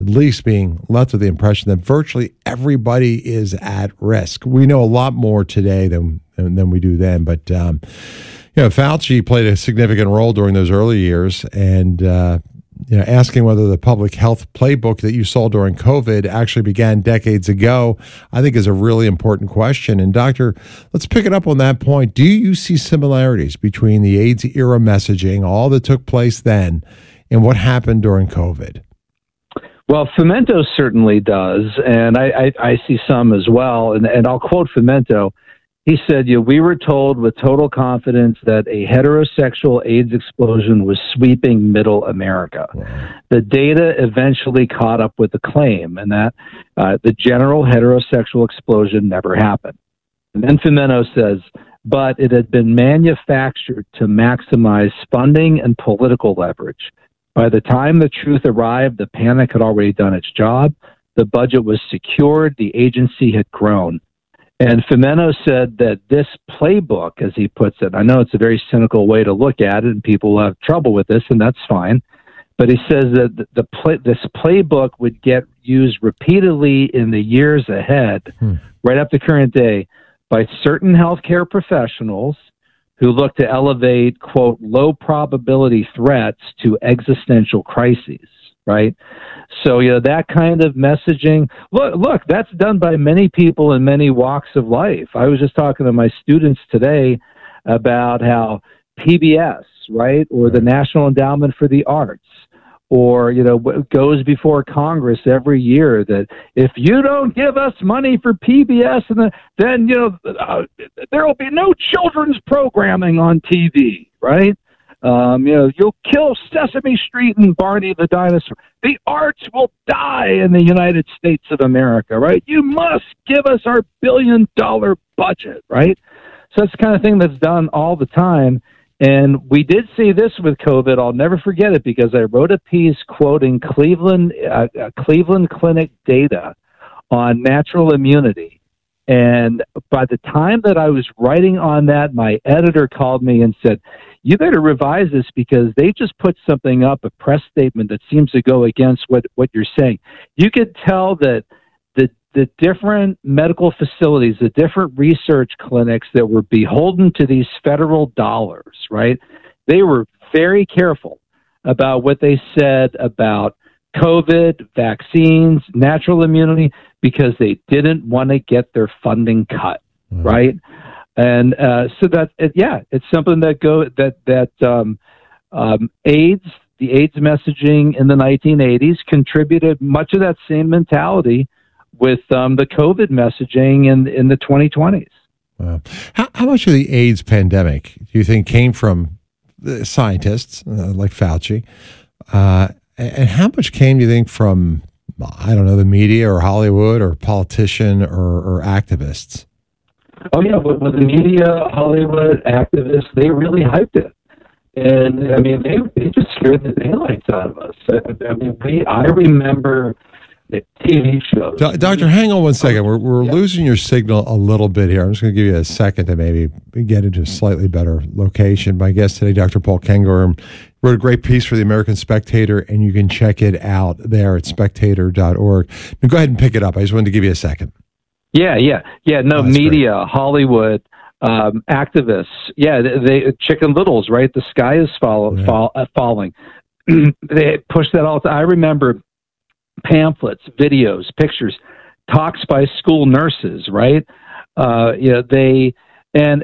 at least being left with the impression that virtually everybody is at risk. We know a lot more today than we do then, but Fauci played a significant role during those early years, and asking whether the public health playbook that you saw during COVID actually began decades ago, I think is a really important question. And Doctor, let's pick it up on that point. Do you see similarities between the AIDS era messaging, all that took place then, and what happened during COVID? Well, Fomento certainly does, and I see some as well. And I'll quote Fomento. He said, we were told with total confidence that a heterosexual AIDS explosion was sweeping middle America. Wow. The data eventually caught up with the claim, and that the general heterosexual explosion never happened. And then Fomento says, but it had been manufactured to maximize funding and political leverage. By the time the truth arrived, the panic had already done its job. The budget was secured. The agency had grown. And Fomento said that this playbook, as he puts it, I know it's a very cynical way to look at it, and people have trouble with this, and that's fine. But he says that this playbook would get used repeatedly in the years ahead, right up to current day, by certain healthcare professionals who look to elevate, quote, low probability threats to existential crises, right? So, that kind of messaging, look, that's done by many people in many walks of life. I was just talking to my students today about how PBS, right, or the National Endowment for the Arts, or, what goes before Congress every year, that if you don't give us money for PBS, then there will be no children's programming on TV, right? You'll kill Sesame Street and Barney the Dinosaur. The arts will die in the United States of America, right? You must give us our billion-dollar budget, right? So that's the kind of thing that's done all the time. And we did see this with COVID. I'll never forget it because I wrote a piece quoting Cleveland Clinic data on natural immunity. And by the time that I was writing on that, my editor called me and said, you better revise this because they just put something up, a press statement that seems to go against what you're saying. You could tell that the different medical facilities, the different research clinics that were beholden to these federal dollars, right? They were very careful about what they said about COVID, vaccines, natural immunity, because they didn't want to get their funding cut, right? And so that, it's something that AIDS, the AIDS messaging in the 1980s contributed much of that same mentality with the COVID messaging in the 2020s. Wow. How much of the AIDS pandemic do you think came from the scientists like Fauci? And how much came, do you think, from, I don't know, the media or Hollywood or politician or activists? Oh, yeah, with the media, Hollywood, activists, they really hyped it. And, I mean, they just scared the daylights out of us. I remember the TV shows. Doctor, hang on one second. We're losing your signal a little bit here. I'm just going to give you a second to maybe get into a slightly better location. My guest today, Dr. Paul Cainguram, wrote a great piece for the American Spectator, and you can check it out there at spectator.org. Now, go ahead and pick it up. I just wanted to give you a second. Yeah. No, media, great. Hollywood, activists. Yeah, they Chicken Littles, right? The sky is falling. They push that all the time. I remember pamphlets, videos, pictures, talks by school nurses, right? They and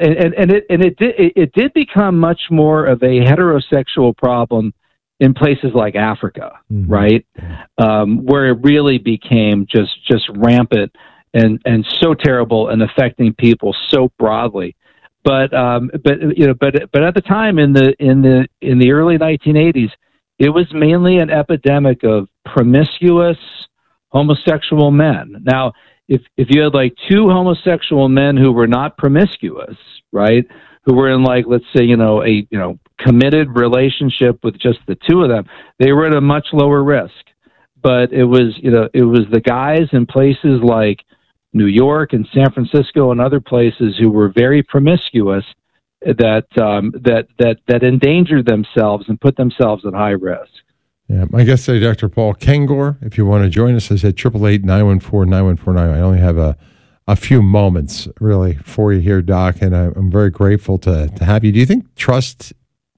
it did become much more of a heterosexual problem in places like Africa, right? Where it really became just rampant and so terrible and affecting people so broadly. But at the time in the early 1980s, it was mainly an epidemic of promiscuous homosexual men. Now, if you had like two homosexual men who were not promiscuous, right, who were in like, let's say, a committed relationship with just the two of them, they were at a much lower risk. But it was the guys in places like New York and San Francisco and other places who were very promiscuous that endangered themselves and put themselves at high risk. Yeah, my guest today, Dr. Paul Kengor. If you want to join us, I said 888-914-9149. I only have a few moments, really, for you here, Doc, and I'm very grateful to have you. Do you think trust,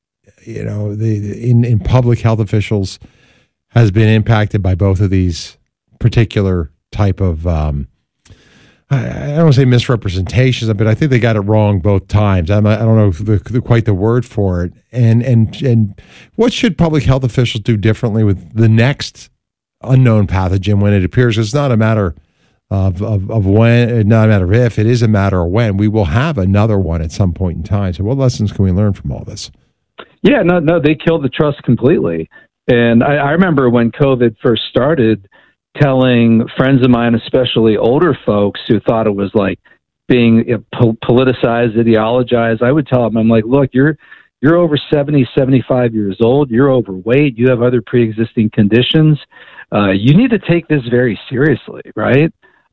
in public health officials has been impacted by both of these particular type of, I don't want to say misrepresentations, but I think they got it wrong both times. I don't know quite the word for it. And what should public health officials do differently with the next unknown pathogen when it appears? It's not a matter of when, not a matter of if, it is a matter of when. We will have another one at some point in time. So what lessons can we learn from all this? Yeah, no, they killed the trust completely. And I remember when COVID first started, telling friends of mine, especially older folks who thought it was like being politicized, ideologized, I would tell them, I'm like, look, you're over 70, 75 years old. You're overweight. You have other pre-existing conditions. You need to take this very seriously, right?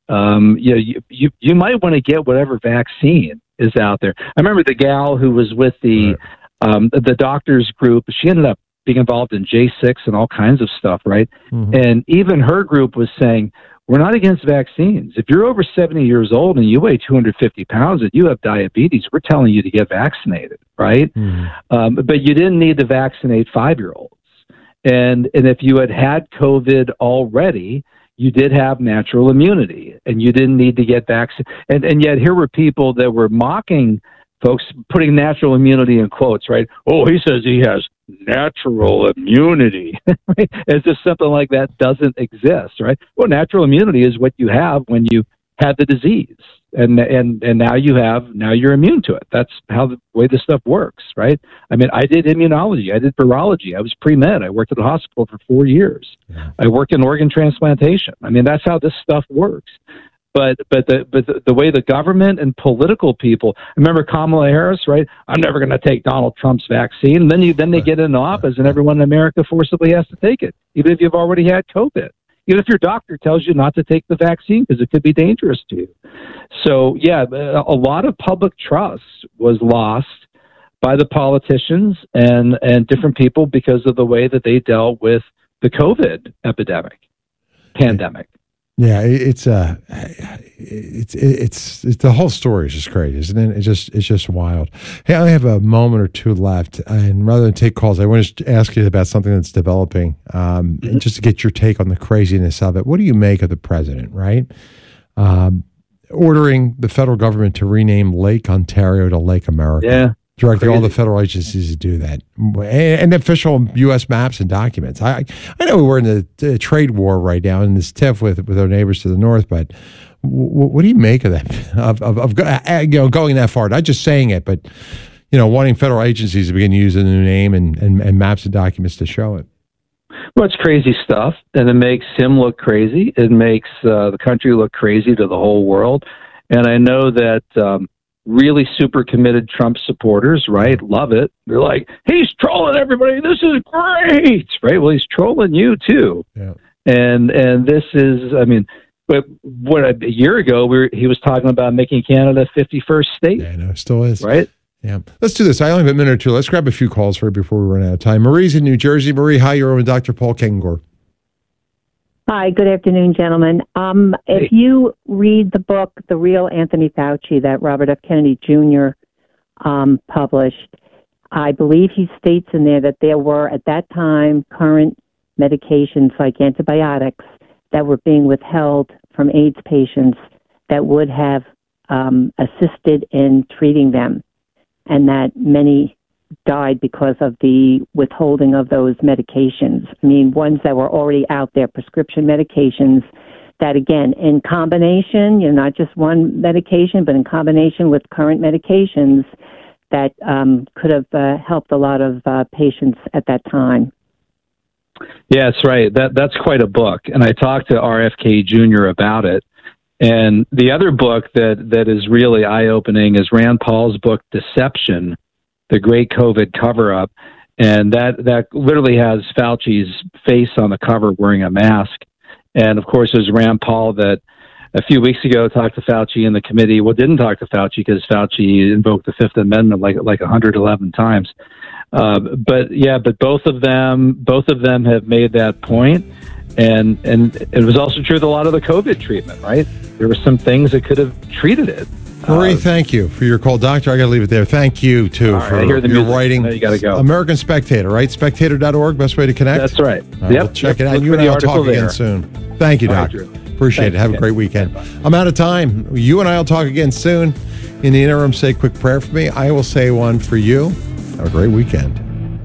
You might want to get whatever vaccine is out there. I remember the gal who was with the doctors group. She ended up being involved in J6 and all kinds of stuff, right? Mm-hmm. And even her group was saying, we're not against vaccines. If you're over 70 years old and you weigh 250 pounds and you have diabetes, we're telling you to get vaccinated, right? Mm-hmm. But you didn't need to vaccinate 5-year-olds. And if you had COVID already, you did have natural immunity and you didn't need to get vaccinated. And yet here were people that were mocking folks, putting natural immunity in quotes, right? Oh, he says he has natural immunity. As if something like that doesn't exist, right? Well, natural immunity is what you have when you had the disease, and now you're immune to it. That's how the way this stuff works, right? I mean, I did immunology, I did virology, I was pre-med, I worked at a hospital for 4 years, I worked in organ transplantation. I mean, that's how this stuff works. But the way the government and political people, I remember Kamala Harris, right? I'm never going to take Donald Trump's vaccine. Then they get into office and everyone in America forcibly has to take it, even if you've already had COVID. Even if your doctor tells you not to take the vaccine because it could be dangerous to you. So, yeah, a lot of public trust was lost by the politicians and different people because of the way that they dealt with the COVID pandemic. Yeah, it's the whole story is just great, isn't it? It's just wild. Hey, I only have a moment or two left, and rather than take calls, I want to ask you about something that's developing, and just to get your take on the craziness of it. What do you make of the president, right? Ordering the federal government to rename Lake Ontario to Lake America. Yeah. Directing all the federal agencies to do that, and official U.S. maps and documents. I know we're in the trade war right now in this tiff with our neighbors to the north, but what do you make of that? Of going that far? Not just saying it, but wanting federal agencies to begin using the new name and maps and documents to show it. Well, it's crazy stuff, and it makes him look crazy. It makes the country look crazy to the whole world, and I know that. Really super committed Trump supporters, right? Love it. They're like, he's trolling everybody. This is great, right? Well, he's trolling you too. Yeah. And this is, I mean, but a year ago he was talking about making Canada 51st state. Yeah, I know, still is. Right? Yeah. Let's do this. I only have a minute or two. Let's grab a few calls for before we run out of time. Marie's in New Jersey. Marie, hi, you're on with Dr. Paul Kengor. Hi, good afternoon, gentlemen. If you read the book, The Real Anthony Fauci, that Robert F. Kennedy Jr. Published, I believe he states in there that there were, at that time, current medications like antibiotics that were being withheld from AIDS patients that would have assisted in treating them, and that many died because of the withholding of those medications. I mean, ones that were already out there, prescription medications that, again, in combination, not just one medication, but in combination with current medications that could have helped a lot of patients at that time. Yeah, that's right. That's quite a book. And I talked to RFK Jr. about it. And the other book that is really eye-opening is Rand Paul's book, Deception, The Great COVID Cover-Up, and that literally has Fauci's face on the cover wearing a mask. And, of course, there's Rand Paul that a few weeks ago talked to Fauci in the committee. Well, didn't talk to Fauci because Fauci invoked the Fifth Amendment like 111 times. But both of them have made that point. And it was also true with a lot of the COVID treatment, right? There were some things that could have treated it. Marie, thank you for your call. Doctor, I got to leave it there. Thank you, too, for your writing. You got to go. American Spectator, right? Spectator.org, best way to connect? That's right. We'll check it out. You and I will talk again soon. Thank you, Doctor. Appreciate it. Have a great weekend. I'm out of time. You and I will talk again soon. In the interim, say a quick prayer for me. I will say one for you. Have a great weekend.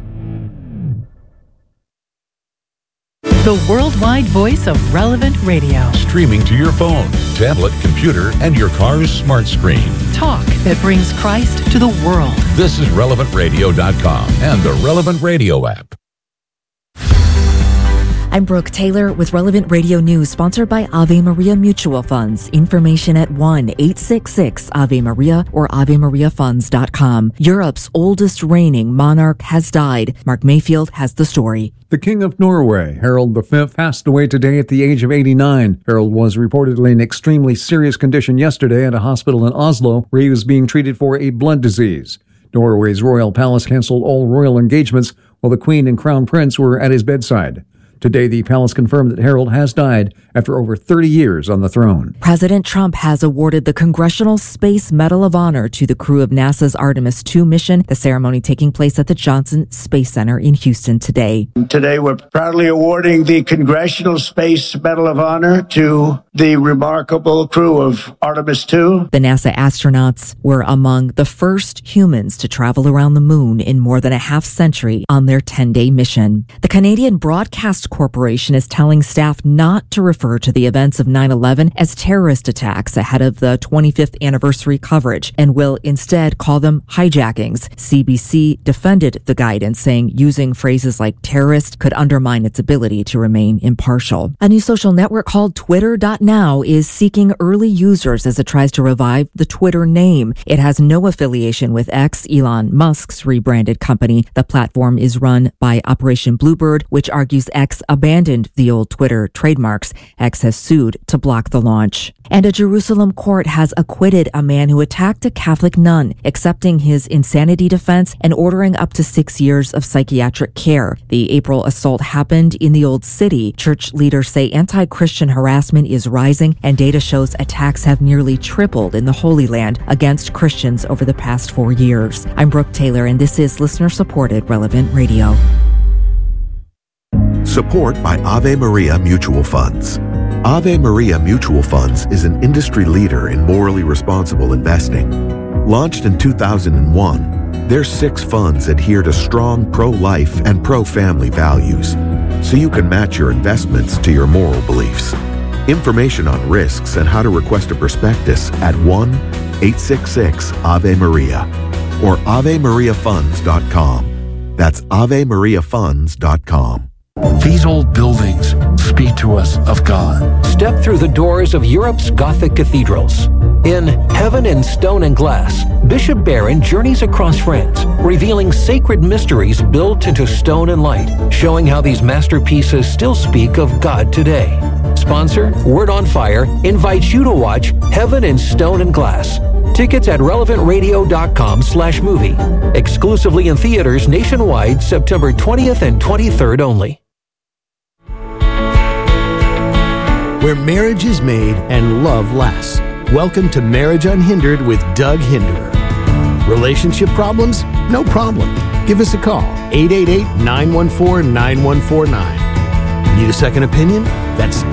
The worldwide voice of Relevant Radio. Streaming to your phone, tablet, computer, and your car's smart screen. Talk that brings Christ to the world. This is RelevantRadio.com and the Relevant Radio app. I'm Brooke Taylor with Relevant Radio News, sponsored by Ave Maria Mutual Funds. Information at 1-866-AVE-MARIA or AveMariaFunds.com. Europe's oldest reigning monarch has died. Mark Mayfield has the story. The King of Norway, Harald V, passed away today at the age of 89. Harald was reportedly in extremely serious condition yesterday at a hospital in Oslo, where he was being treated for a blood disease. Norway's royal palace canceled all royal engagements while the Queen and Crown Prince were at his bedside. Today, the palace confirmed that Harald has died after over 30 years on the throne. President Trump has awarded the Congressional Space Medal of Honor to the crew of NASA's Artemis II mission, the ceremony taking place at the Johnson Space Center in Houston today. Today, we're proudly awarding the Congressional Space Medal of Honor to the remarkable crew of Artemis II. The NASA astronauts were among the first humans to travel around the moon in more than a half century on their 10-day mission. The Canadian Broadcast Corporation is telling staff not to refer to the events of 9/11 as terrorist attacks ahead of the 25th anniversary coverage and will instead call them hijackings. CBC defended the guidance, saying using phrases like terrorist could undermine its ability to remain impartial. A new social network called Twitter.now is seeking early users as it tries to revive the Twitter name. It has no affiliation with X, Elon Musk's rebranded company. The platform is run by Operation Bluebird, which argues X abandoned the old Twitter trademarks. X has sued to block the launch. And a Jerusalem court has acquitted a man who attacked a Catholic nun, accepting his insanity defense and ordering up to 6 years of psychiatric care. The April assault happened in the Old City. Church leaders say anti-Christian harassment is rising, and data shows attacks have nearly tripled in the Holy Land against Christians over the past 4 years. I'm Brooke Taylor, and this is listener-supported Relevant Radio. Support by Ave Maria Mutual Funds. Ave Maria Mutual Funds is an industry leader in morally responsible investing. Launched in 2001, their 6 funds adhere to strong pro-life and pro-family values, so you can match your investments to your moral beliefs. Information on risks and how to request a prospectus at 1-866-AVE-MARIA or AveMariaFunds.com. That's AveMariaFunds.com. These old buildings speak to us of God. Step through the doors of Europe's Gothic cathedrals. In Heaven in Stone and Glass, Bishop Barron journeys across France, revealing sacred mysteries built into stone and light, showing how these masterpieces still speak of God today. Sponsor, Word on Fire, invites you to watch Heaven in Stone and Glass. Tickets at relevantradio.com/movie. Exclusively in theaters nationwide, September 20th and 23rd only. Where marriage is made and love lasts. Welcome to Marriage Unhindered with Doug Hinderer. Relationship problems? No problem. Give us a call, 888-914-9149. Need a second opinion? That's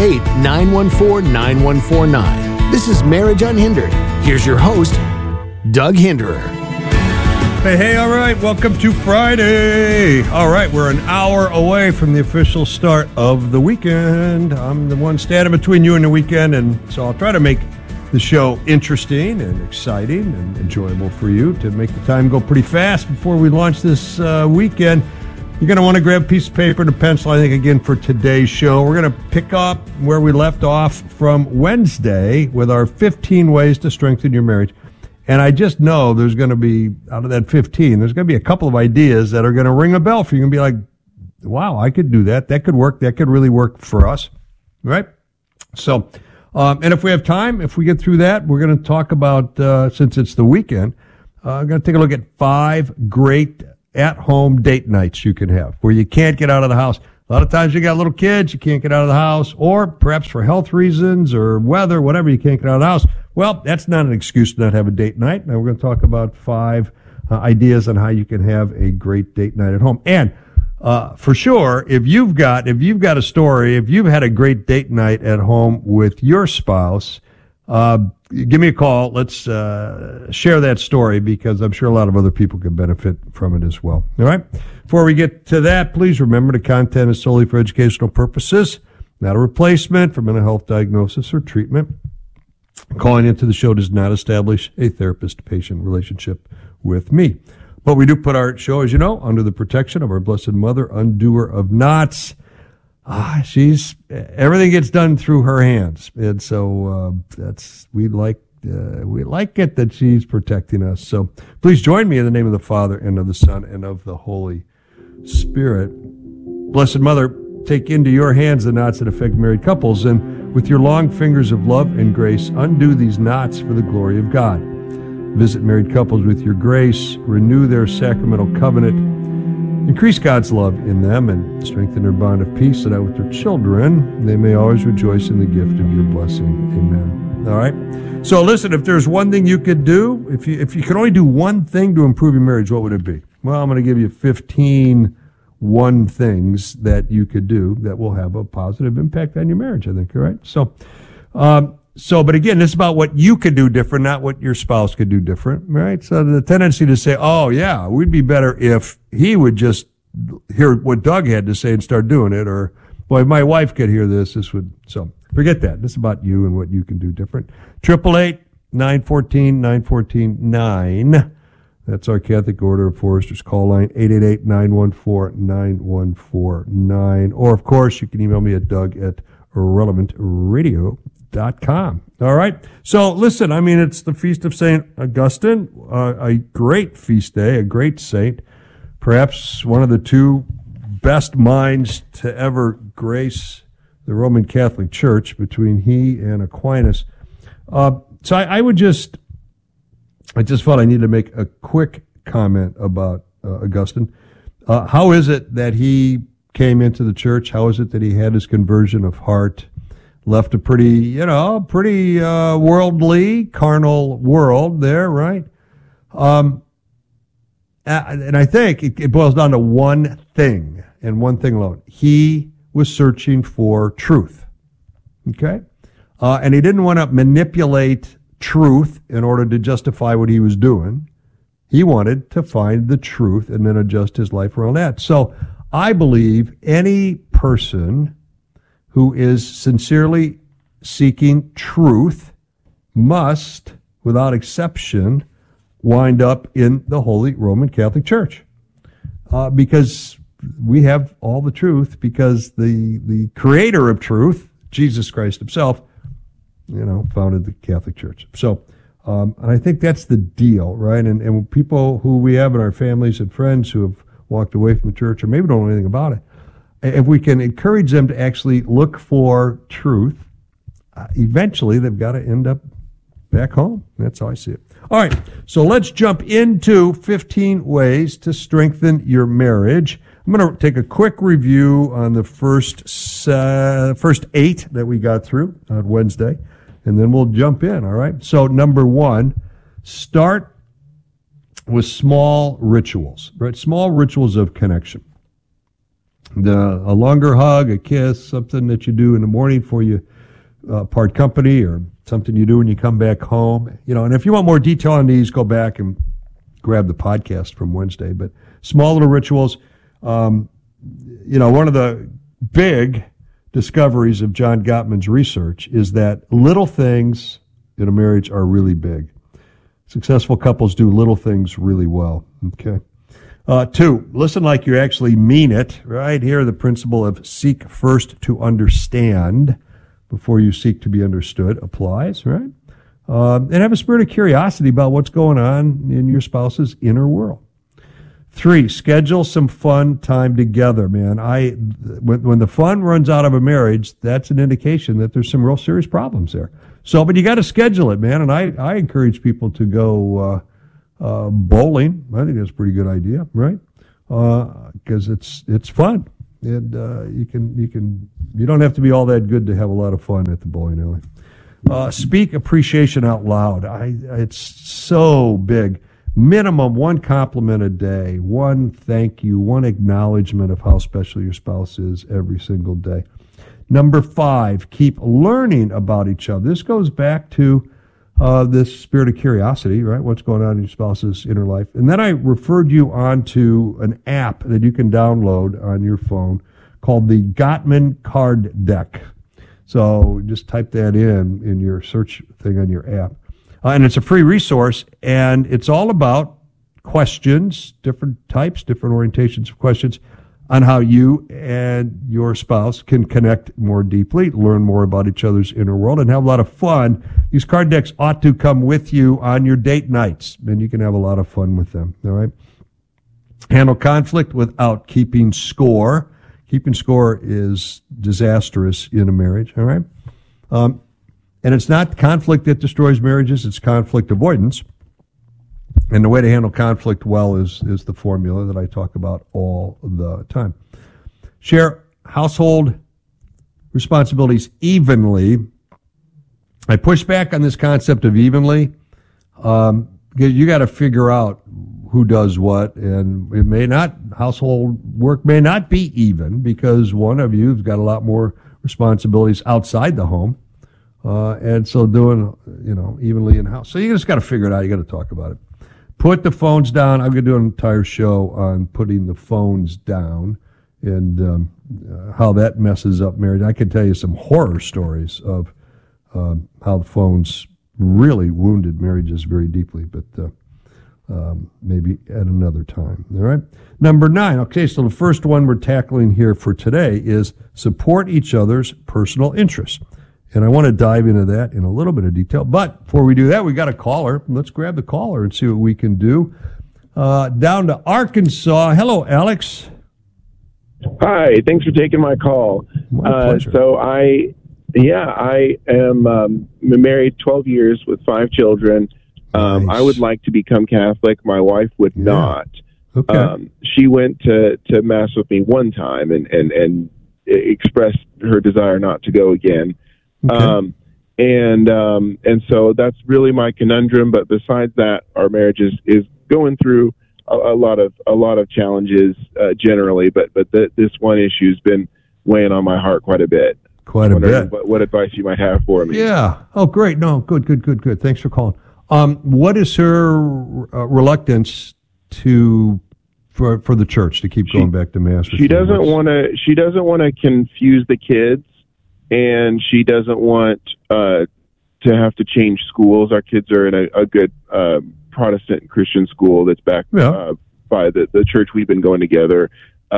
888-914-9149. This is Marriage Unhindered. Here's your host, Doug Hinderer. Hey, all right. Welcome to Friday. All right, we're an hour away from the official start of the weekend. I'm the one standing between you and the weekend, and so I'll try to make the show interesting and exciting and enjoyable for you to make the time go pretty fast before we launch this weekend. You're going to want to grab a piece of paper and a pencil, I think, again, for today's show. We're going to pick up where we left off from Wednesday with our 15 ways to strengthen your marriage. And I just know there's going to be, out of that 15, there's going to be a couple of ideas that are going to ring a bell for you. You're going to be like, wow, I could do that. That could work. That could really work for us. Right? So, and if we have time, if we get through that, we're going to talk about, since it's the weekend, I'm going to take a look at 5 great at-home date nights you can have where you can't get out of the house. A lot of times you got little kids, you can't get out of the house, or perhaps for health reasons or weather, whatever, you can't get out of the house. Well, that's not an excuse to not have a date night. Now we're going to talk about 5 ideas on how you can have a great date night at home. And for sure, if you've got a story, if you've had a great date night at home with your spouse, give me a call. Let's share that story, because I'm sure a lot of other people can benefit from it as well. All right. Before we get to that, please remember the content is solely for educational purposes, not a replacement for mental health diagnosis or treatment. Calling into the show does not establish a therapist-patient relationship with me. But we do put our show, as you know, under the protection of our Blessed Mother, undoer of knots. Everything gets done through her hands. And so we like it that she's protecting us. So please join me in the name of the Father and of the Son and of the Holy Spirit. Blessed Mother, take into your hands the knots that affect married couples, and with your long fingers of love and grace, undo these knots for the glory of God. Visit married couples with your grace, renew their sacramental covenant, increase God's love in them, and strengthen their bond of peace, so that with their children they may always rejoice in the gift of your blessing. Amen. All right. So listen, if there's one thing you could do, if you could only do one thing to improve your marriage, what would it be? Well, I'm going to give you 15 things that you could do that will have a positive impact on your marriage, I think. All right. But again, this is about what you could do different, not what your spouse could do different, right? So the tendency to say, oh yeah, we'd be better if he would just hear what Doug had to say and start doing it, or boy, if my wife could hear this would, so forget that. This is about you and what you can do different. 888-914-914-9. That's our Catholic Order of Foresters call line, 888-914-9149. Or, of course, you can email me at doug@relevantradio.com. All right? So, listen, it's the Feast of St. Augustine, a great feast day, a great saint, perhaps one of the 2 best minds to ever grace the Roman Catholic Church, between he and Aquinas. So I just felt I needed to make a quick comment about Augustine. How is it that he came into the church? How is it that he had his conversion of heart, left a pretty worldly, carnal world there, right? And I think it boils down to one thing, and one thing alone. He was searching for truth, okay? And he didn't want to manipulate truth in order to justify what he was doing. He wanted to find the truth and then adjust his life around that. So I believe any person who is sincerely seeking truth must, without exception, wind up in the Holy Roman Catholic Church. Because we have all the truth, because the creator of truth, Jesus Christ himself, founded the Catholic Church. So, and I think that's the deal, right? And people who we have in our families and friends who have walked away from the church, or maybe don't know anything about it, if we can encourage them to actually look for truth, eventually they've got to end up back home. That's how I see it. All right, so let's jump into 15 ways to strengthen your marriage. I'm going to take a quick review on the first 8 that we got through on Wednesday, and then we'll jump in, all right? So number 1, start with small rituals, right? Small rituals of connection. A longer hug, a kiss, something that you do in the morning before you part company, or something you do when you come back home. And if you want more detail on these, go back and grab the podcast from Wednesday. But small little rituals. One of the big discoveries of John Gottman's research is that little things in a marriage are really big. Successful couples do little things really well. Okay. 2, listen like you actually mean it. Right here, the principle of seek first to understand before you seek to be understood applies, right? And have a spirit of curiosity about what's going on in your spouse's inner world. 3, schedule some fun time together, man. When the fun runs out of a marriage, that's an indication that there's some real serious problems there. So, but you got to schedule it, man. And I encourage people to go bowling. I think that's a pretty good idea, right? because it's fun. And you don't have to be all that good to have a lot of fun at the bowling alley. Speak appreciation out loud. It's so big. Minimum one compliment a day, one thank you, one acknowledgement of how special your spouse is every single day. Number 5, keep learning about each other. This goes back to this spirit of curiosity, right? What's going on in your spouse's inner life. And then I referred you on to an app that you can download on your phone called the Gottman Card Deck. So just type that in your search thing on your app. And it's a free resource, and it's all about questions, different types, different orientations of questions on how you and your spouse can connect more deeply, learn more about each other's inner world, and have a lot of fun. These card decks ought to come with you on your date nights, and you can have a lot of fun with them, all right? Handle conflict without keeping score. Keeping score is disastrous in a marriage, all right? And it's not conflict that destroys marriages, it's conflict avoidance. And the way to handle conflict well is the formula that I talk about all the time. Share household responsibilities evenly. I push back on this concept of evenly. You got to figure out who does what, and household work may not be even because one of you's got a lot more responsibilities outside the home. And so doing, evenly in house. So you just got to figure it out. You got to talk about it. Put the phones down. I'm going to do an entire show on putting the phones down and how that messes up marriage. I can tell you some horror stories of how the phones really wounded marriages very deeply, but maybe at another time. All right. Number 9. Okay, so the first one we're tackling here for today is support each other's personal interests. And I want to dive into that in a little bit of detail. But before we do that, we got a caller. Let's grab the caller and see what we can do. Down to Arkansas. Hello, Alex. Hi. Thanks for taking my call. My pleasure. So I am married 12 years with 5 children. Nice. I would like to become Catholic. My wife would not. Okay. She went to Mass with me one time and expressed her desire not to go again. Okay. And so that's really my conundrum. But besides that, our marriage is going through a lot of challenges generally. But this one issue has been weighing on my heart quite a bit. Quite a bit. What advice you might have for me? Yeah. Oh, great. No, good. Thanks for calling. What is her reluctance for the church to keep going back to Mass? She doesn't want to confuse the kids. And she doesn't want to have to change schools. Our kids are in a good Protestant Christian school that's backed by the church we've been going together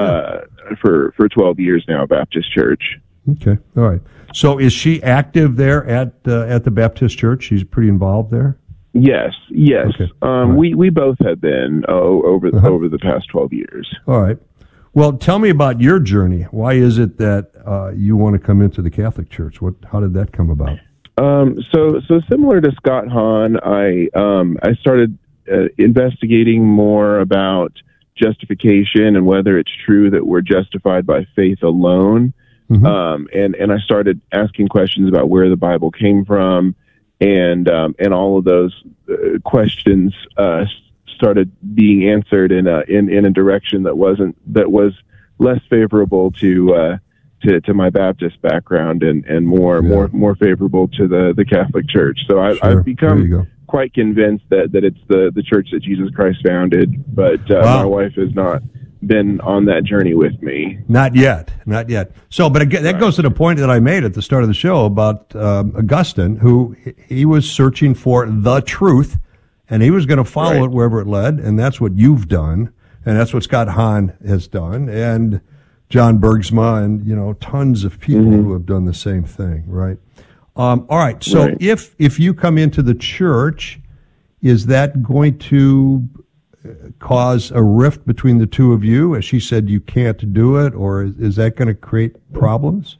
for 12 years now, Baptist Church. Okay, all right. So is she active there at the Baptist Church? She's pretty involved there? Yes. Okay. Right. We both have been over the past 12 years. All right. Well, tell me about your journey. Why is it that you want to come into the Catholic Church? How did that come about? So similar to Scott Hahn, I started investigating more about justification and whether it's true that we're justified by faith alone. Mm-hmm. And I started asking questions about where the Bible came from, and all of those questions started being answered in a direction that was less favorable to my Baptist background and more favorable to the Catholic Church. So I've become quite convinced that it's the church that Jesus Christ founded, but my wife has not been on that journey with me. Not yet. So, but again, that goes to the point that I made at the start of the show about Augustine, who he was searching for the truth. And he was going to follow it wherever it led, and that's what you've done, and that's what Scott Hahn has done, and John Bergsma, and tons of people who have done the same thing, right? All right. So if you come into the church, is that going to cause a rift between the two of you? As she said, you can't do it, or is that going to create problems?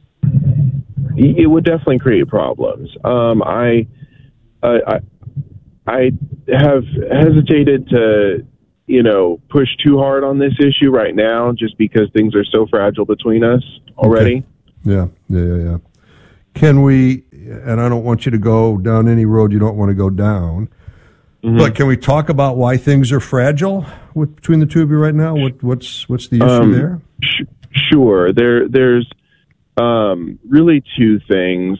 It would definitely create problems. I have hesitated to push too hard on this issue right now, just because things are so fragile between us already. Okay. Yeah. Can we? And I don't want you to go down any road you don't want to go down. Mm-hmm. But can we talk about why things are fragile between the two of you right now? What's the issue there? Sure. There's really two things.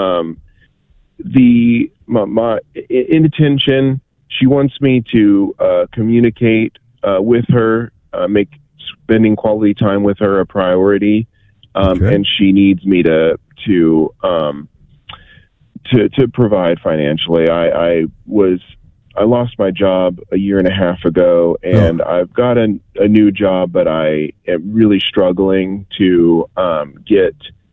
My intention, she wants me to communicate with her, make spending quality time with her a priority, and she needs me to provide financially. I lost my job a year and a half ago, and I've got a new job, but I am really struggling to get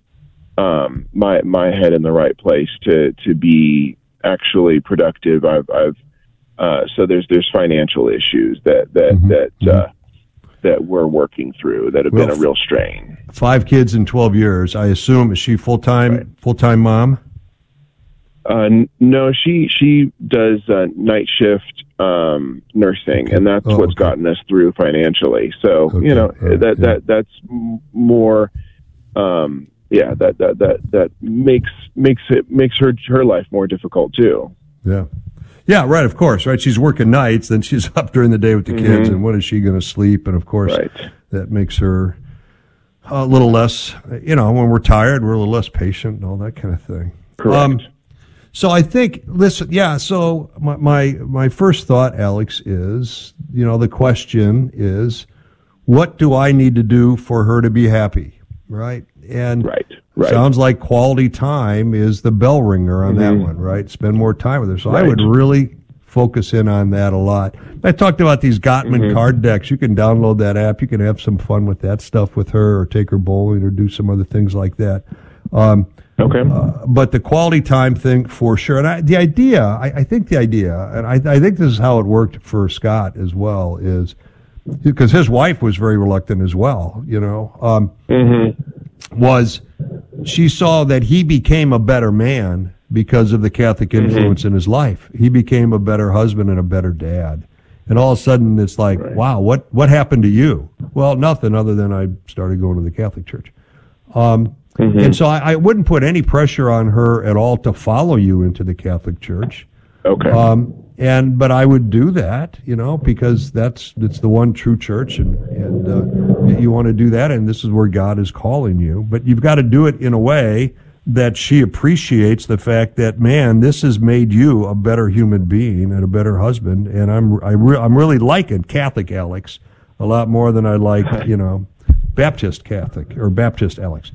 my head in the right place to be actually productive. So there's financial issues that we're working through that have been a real strain. 5 kids in 12 years. I assume, is she full-time mom? No, she does night shift nursing, and that's what's gotten us through financially. So that's more. That makes her life more difficult too. Yeah, right. Of course, right. She's working nights, then she's up during the day with the kids, and when is she going to sleep? And of course, that makes her a little less. When we're tired, we're a little less patient and all that kind of thing. Correct. So I think, listen, so my first thought, Alex, is, the question is, what do I need to do for her to be happy, right? And sounds like quality time is the bell ringer on that one, right? Spend more time with her. So I would really focus in on that a lot. I talked about these Gottman card decks. You can download that app. You can have some fun with that stuff with her, or take her bowling, or do some other things like that. But the quality time thing for sure. And I think the idea, and I think this is how it worked for Scott as well, is because his wife was very reluctant as well, was she saw that he became a better man because of the Catholic influence in his life. He became a better husband and a better dad. And all of a sudden it's like, wow, what happened to you? Well, nothing other than I started going to the Catholic Church. And so I wouldn't put any pressure on her at all to follow you into the Catholic Church. But I would do that, because it's the one true church, and you want to do that, and this is where God is calling you. But you've got to do it in a way that she appreciates the fact that, man, this has made you a better human being and a better husband. And I'm really liking Catholic Alex a lot more than I like, Baptist Catholic or Baptist Alex.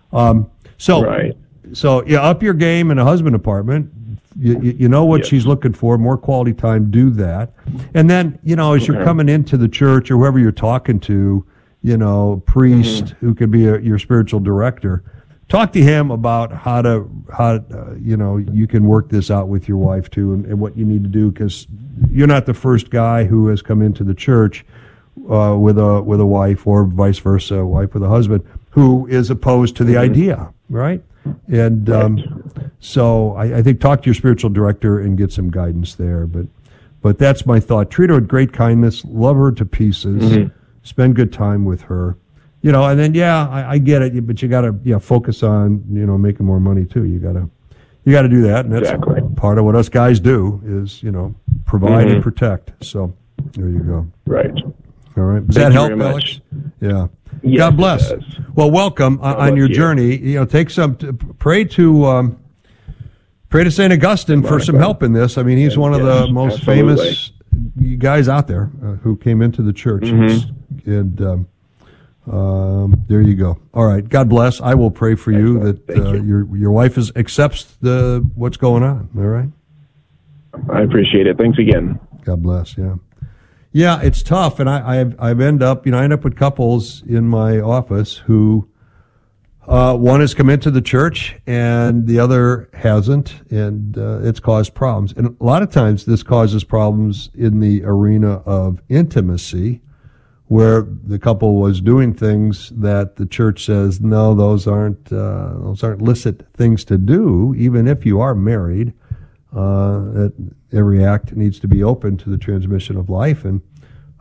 So up your game in a husband department. You know what she's looking for, more quality time, do that. And then, as you're coming into the church, or whoever you're talking to, priest who could be your spiritual director, talk to him about how you can work this out with your wife too, and what you need to do, because you're not the first guy who has come into the church with a wife, or vice versa, a wife with a husband, who is opposed to the idea, right? And so I think talk to your spiritual director and get some guidance there. But that's my thought. Treat her with great kindness, love her to pieces, spend good time with her. And then I get it, but you got to focus on making more money too. You got to do that, and that's part of what us guys do is provide and protect. So there you go. Right. All right. Does that help, Alex? Yeah. Yes, God bless. Well, welcome on your journey. Take some pray to St. Augustine for some help in this. I mean, he's one of the most famous guys out there who came into the church. And there you go. All right. God bless. I will pray for you that your wife accepts what's going on. All right. I appreciate it. Thanks again. God bless. Yeah. Yeah, it's tough, and I end up with couples in my office who one has come into the church and the other hasn't, and it's caused problems. And a lot of times this causes problems in the arena of intimacy, where the couple was doing things that the church says, no, those aren't licit things to do, even if you are married. That every act needs to be open to the transmission of life, and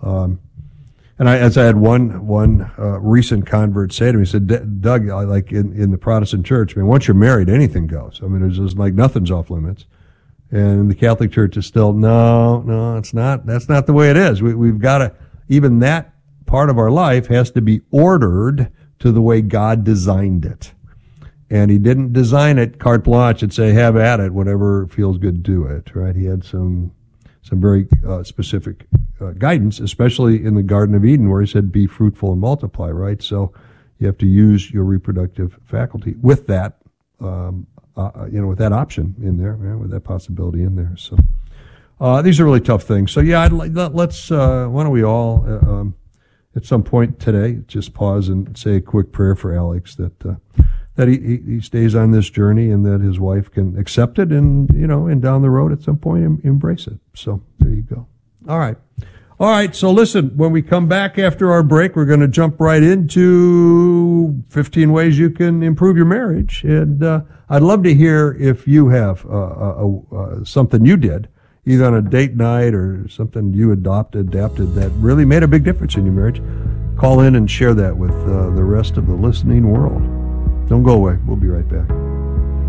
And as I had one recent convert say to me, he said, Doug, like in the Protestant church, I mean, once you're married, anything goes. I mean, there's just like nothing's off limits. And the Catholic Church is still, no, it's not. That's not the way it is. We've got to, even that part of our life has to be ordered to the way God designed it. And he didn't design it carte blanche and say, have at it, whatever feels good, do it, right? He had some very specific guidance, especially in the Garden of Eden, where he said, be fruitful and multiply, right? So you have to use your reproductive faculty with that, with that option in there, with that possibility in there. So these are really tough things. So yeah, let's, why don't we all, at some point today, just pause and say a quick prayer for Alex that he stays on this journey and that his wife can accept it and down the road at some point embrace it. So there you go. All right. So listen, when we come back after our break, we're going to jump right into 15 ways you can improve your marriage. And I'd love to hear if you have something you did, either on a date night or something you adapted that really made a big difference in your marriage. Call in and share that with the rest of the listening world. Don't go away. We'll be right back.